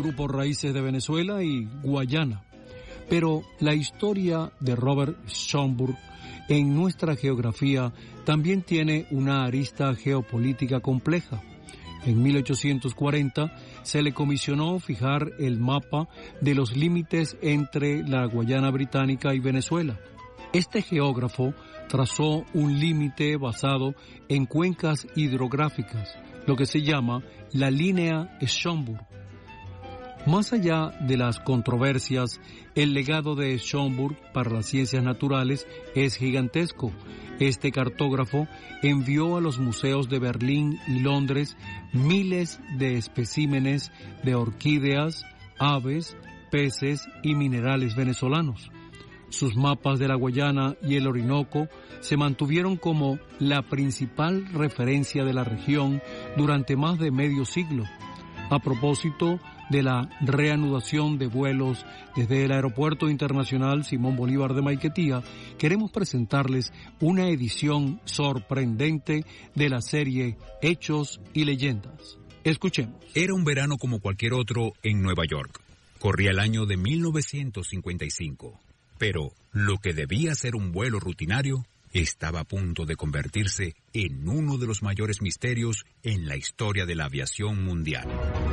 grupos raíces de Venezuela y Guayana. Pero la historia de Robert Schomburg en nuestra geografía también tiene una arista geopolítica compleja. En 1840 se le comisionó fijar el mapa de los límites entre la Guayana Británica y Venezuela. Este geógrafo trazó un límite basado en cuencas hidrográficas, lo que se llama la línea Schomburg. Más allá de las controversias, el legado de Schomburg para las ciencias naturales es gigantesco. Este cartógrafo envió a los museos de Berlín y Londres miles de especímenes de orquídeas, aves, peces y minerales venezolanos. Sus mapas de la Guayana y el Orinoco se mantuvieron como la principal referencia de la región durante más de medio siglo. A propósito de la reanudación de vuelos desde el Aeropuerto Internacional Simón Bolívar de Maiquetía, queremos presentarles una edición sorprendente de la serie Hechos y Leyendas. Escuchemos. Era un verano como cualquier otro en Nueva York. Corría el año de 1955. Pero lo que debía ser un vuelo rutinario estaba a punto de convertirse en uno de los mayores misterios en la historia de la aviación mundial.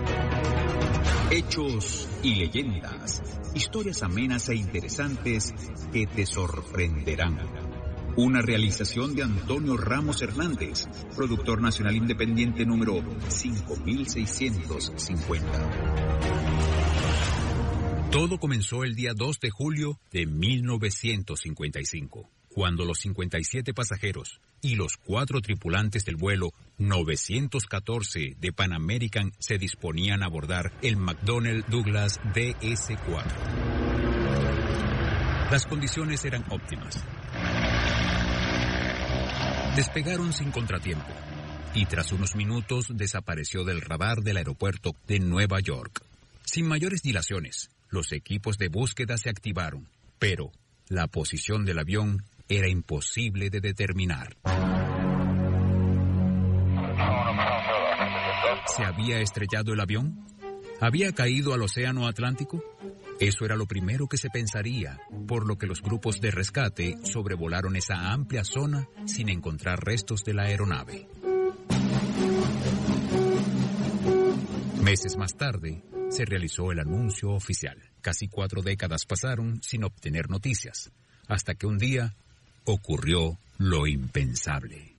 Hechos y leyendas, historias amenas e interesantes que te sorprenderán. Una realización de Antonio Ramos Hernández, productor nacional independiente número 5650. Todo comenzó el día 2 de julio de 1955. Cuando los 57 pasajeros y los 4 tripulantes del vuelo 914 de Pan American se disponían a abordar el McDonnell Douglas DS-4. Las condiciones eran óptimas. Despegaron sin contratiempo y tras unos minutos desapareció del radar del aeropuerto de Nueva York. Sin mayores dilaciones, los equipos de búsqueda se activaron, pero la posición del avión era imposible de determinar. ¿Se había estrellado el avión? ¿Había caído al Océano Atlántico? Eso era lo primero que se pensaría, por lo que los grupos de rescate sobrevolaron esa amplia zona sin encontrar restos de la aeronave. Meses más tarde, se realizó el anuncio oficial. Casi 4 décadas pasaron sin obtener noticias, hasta que un día ocurrió lo impensable.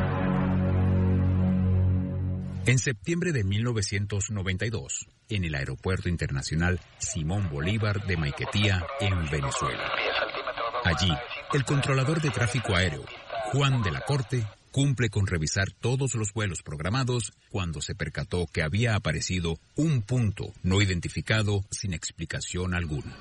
En septiembre de 1992, en el Aeropuerto Internacional Simón Bolívar de Maiquetía, en Venezuela. Allí, el controlador de tráfico aéreo, Juan de la Corte, cumple con revisar todos los vuelos programados cuando se percató que había aparecido un punto no identificado sin explicación alguna.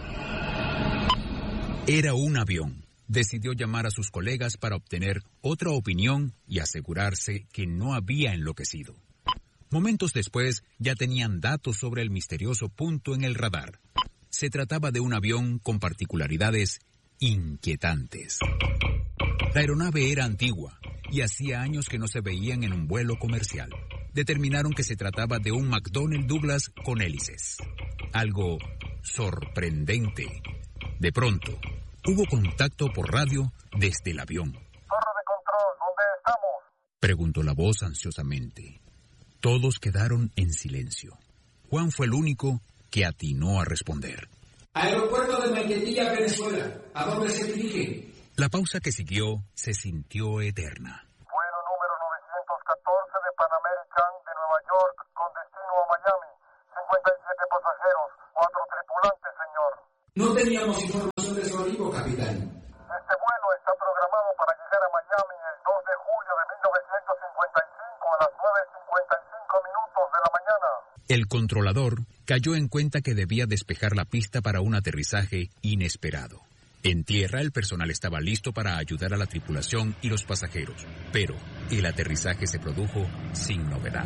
Era un avión. Decidió llamar a sus colegas para obtener otra opinión y asegurarse que no había enloquecido. Momentos después ya tenían datos sobre el misterioso punto en el radar. Se trataba de un avión con particularidades inquietantes. La aeronave era antigua y hacía años que no se veían en un vuelo comercial. Determinaron que se trataba de un McDonnell Douglas con hélices. Algo sorprendente. De pronto, hubo contacto por radio desde el avión. Torre de control, ¿dónde estamos?, preguntó la voz ansiosamente. Todos quedaron en silencio. Juan fue el único que atinó a responder. Aeropuerto de Maiquetía, Venezuela. ¿A dónde se dirige? La pausa que siguió se sintió eterna. Vuelo número 914 de Pan American de Nueva York con destino a Miami. 57 pasajeros, 4 tripulantes, señor. No teníamos información de su arribo, capitán. Este vuelo está programado para llegar a Miami el 2 de julio de 1955 a las 9:55 minutos de la mañana. El controlador cayó en cuenta que debía despejar la pista para un aterrizaje inesperado. En tierra, el personal estaba listo para ayudar a la tripulación y los pasajeros, pero el aterrizaje se produjo sin novedad.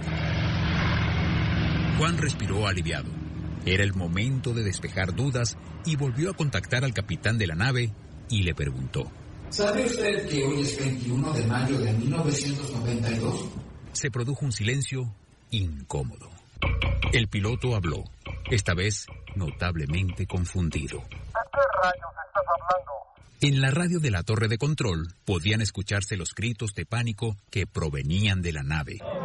Juan respiró aliviado. Era el momento de despejar dudas y volvió a contactar al capitán de la nave y le preguntó: ¿Sabe usted que hoy es 21 de mayo de 1992? Se produjo un silencio incómodo. El piloto habló. esta vez notablemente confundido. ¿De qué rayos estás hablando? En la radio de la torre de control podían escucharse los gritos de pánico que provenían de la nave. Nos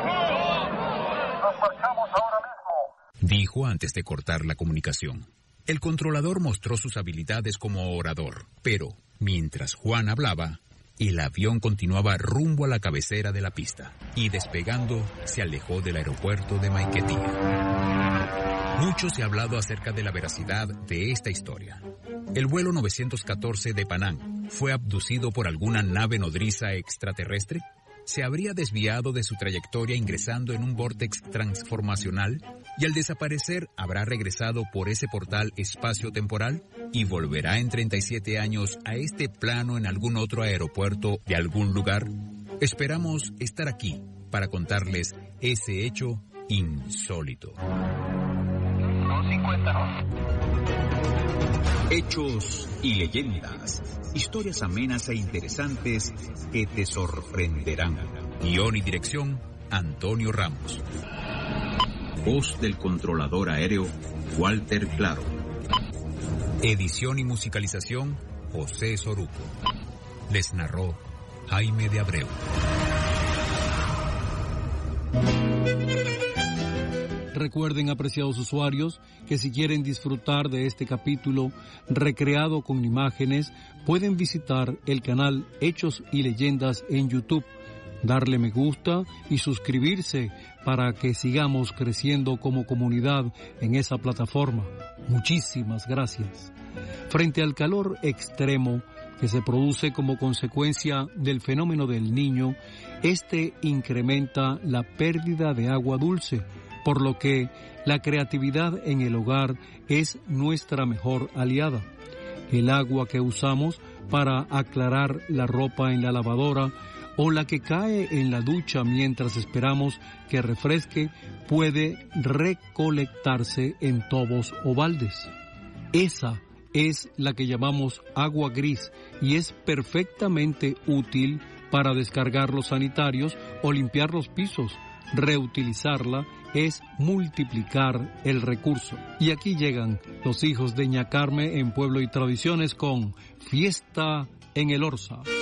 marchamos ahora mismo, dijo antes de cortar la comunicación. El controlador mostró sus habilidades como orador, pero mientras Juan hablaba, el avión continuaba rumbo a la cabecera de la pista y despegando se alejó del aeropuerto de Maiquetía. Mucho se ha hablado acerca de la veracidad de esta historia. El vuelo 914 de Panam fue abducido por alguna nave nodriza extraterrestre. ¿Se habría desviado de su trayectoria ingresando en un vórtex transformacional y al desaparecer habrá regresado por ese portal espacio-temporal y volverá en 37 años a este plano en algún otro aeropuerto de algún lugar? Esperamos estar aquí para contarles ese hecho insólito. 250. Hechos y leyendas. Historias amenas e interesantes que te sorprenderán. Guión y dirección, Antonio Ramos. Voz del controlador aéreo, Walter Claro. Edición y musicalización, José Soruco. Les narró Jaime de Abreu. Recuerden, apreciados usuarios, que si quieren disfrutar de este capítulo recreado con imágenes, pueden visitar el canal Hechos y Leyendas en YouTube, darle me gusta y suscribirse para que sigamos creciendo como comunidad en esa plataforma. Muchísimas gracias. Frente al calor extremo que se produce como consecuencia del fenómeno del Niño, este incrementa la pérdida de agua dulce, por lo que la creatividad en el hogar es nuestra mejor aliada. El agua que usamos para aclarar la ropa en la lavadora o la que cae en la ducha mientras esperamos que refresque puede recolectarse en tobos o baldes. Esa es la que llamamos agua gris y es perfectamente útil para descargar los sanitarios o limpiar los pisos. Reutilizarla es multiplicar el recurso. Y aquí llegan los hijos de Ñacarme en Pueblo y Tradiciones con Fiesta en el Orza.